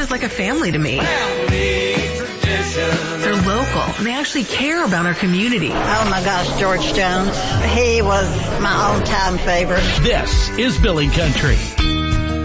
is like a family to me. Family tradition. They're local, and they actually care about our community. Oh my gosh, George Jones. He was my all-time favorite. This is Billy Country.